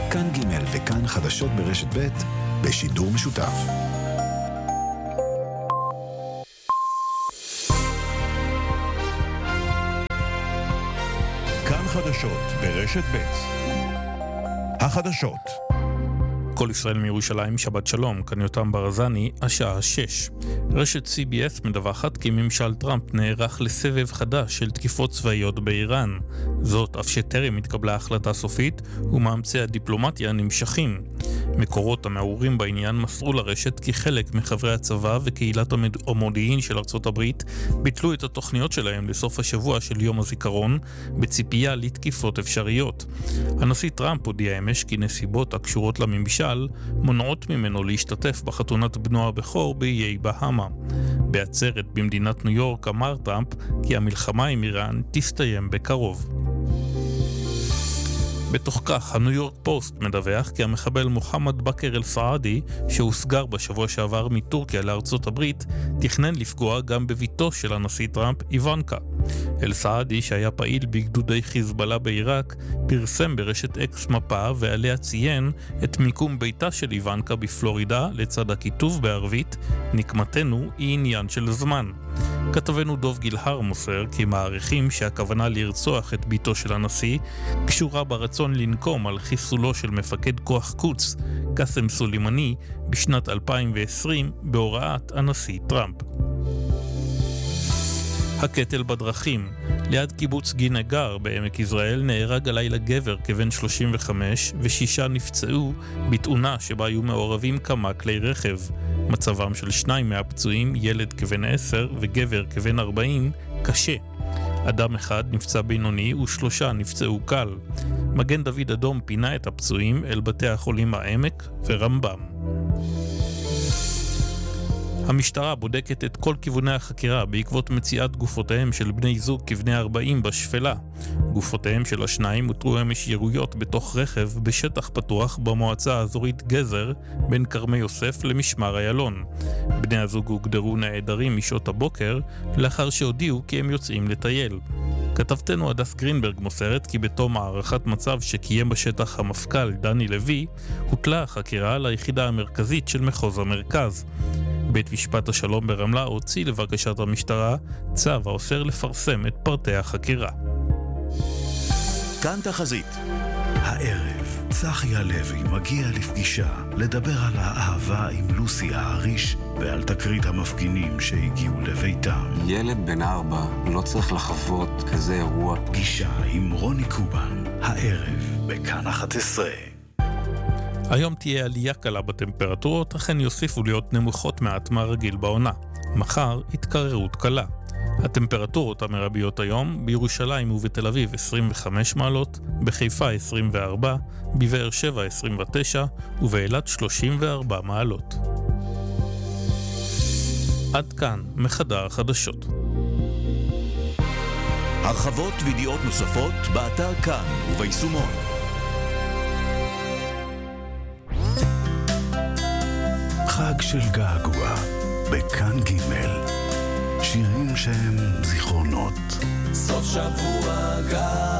כאן ג' וכאן חדשות ברשת ב' בשידור משותף. כאן חדשות ברשת ב'. החדשות. כל ישראל מירושלים, שבת שלום, כאן יותם ברזני, השעה 6. רשת CBS מדווחת כי ממשל טראמפ נערך לסבב חדש של תקיפות צבאיות באיראן. זאת אף שטרם התקבלה החלטה סופית ומאמצי הדיפלומטיה נמשכים. מקורות המעורים בעניין מסרו לרשת כי חלק מחברי הצבא וקהילת המודיעין של ארצות הברית ביטלו את התוכניות שלהם לסוף השבוע של יום הזיכרון בציפייה לתקיפות אפשריות. הנשיא טראמפ הודיע אמש כי נסיבות הקשורות לממשל מונעות ממנו להשתתף בחתונת בנו הבכור באיי בהאמה. בעצרת במדינת ניו יורק אמר טראמפ כי המלחמה עם איראן תסתיים בקרוב. בתוך כך, הניו יורק פוסט מדווח כי המחבל מוחמד בכר אל-סעדי, שהוסגר בשבוע שעבר מטורקיה לארצות הברית, תכנן לפגוע גם בביתו של הנשיא טראמפ, איוונקה. אל-סעדי, שהיה פעיל בגדודי חיזבאללה בעיראק, פרסם ברשת אקס מפה ועליה ציין את מיקום ביתה של איוונקה בפלורידה לצד הכיתוב בערבית, נקמתנו היא עניין של זמן. כתבנו דוב גילהר מוסר כי מעריכים שהכוונה לרצוח את ביתו של הנשיא קשורה ברצון לנקום על חיסולו של מפקד כוח קוץ, קאסם סולימני, בשנת 2020 בהוראת הנשיא טראמפ. הקטל בדרכים. ליד קיבוץ גינגר בעמק יזרעאל נהרג הלילה גבר כבן 35 ושישה נפצעו בתאונה שבה היו מעורבים כמה כלי רכב. מצבם של שניים מהפצועים, ילד כבן 10 וגבר כבן 40, קשה. אדם אחד נפצע בינוני ושלושה נפצעו קל. מגן דוד אדום פינה את הפצועים אל בתי החולים העמק ורמב"ם. המשטרה בודקת את כל כיווני החקירה בעקבות מציאת גופותיהם של בני זוג כבני 40 בשפלה. גופותיהם של השניים הותרו אמש ירויות בתוך רכב בשטח פתוח במועצה האזורית גזר בין כרמי יוסף למשמר איילון. בני הזוג הוגדרו נעדרים משעות הבוקר לאחר שהודיעו כי הם יוצאים לטייל. כתבתנו הדס גרינברג מוסרת כי בתום הערכת מצב שקיים בשטח המפכ"ל דני לוי, הוטלה החקירה ליחידה המרכזית של מחוז המרכז. בית משפט השלום ברמלה הוציא לבקשת המשטרה צו האוסר לפרסם את פרטי החקירה. כאן תחזית. הערב צחי הלוי מגיע לפגישה לדבר על האהבה עם לוסי העריש ועל תקרית המפגינים שהגיעו לביתם. ילד בן 4 לא צריך לחוות כזה אירוע. פגישה עם רוני קובן, הערב בכאן 11. היום תהיה עלייה קלה בטמפרטורות, אכן יוסיפו להיות נמוכות מעט מהרגיל בעונה. מחר התקררות קלה. הטמפרטורות המרביות היום בירושלים ובתל אביב 25 מעלות, בחיפה 24, בבאר שבע 29 ובאילת 34 מעלות. עד כאן מחדר החדשות. הרחבות וידיעות נוספות באתר כאן וביישומון. חג של געגוע בכאן ג' שירים שהם זיכרונות. סוף שבוע געגוע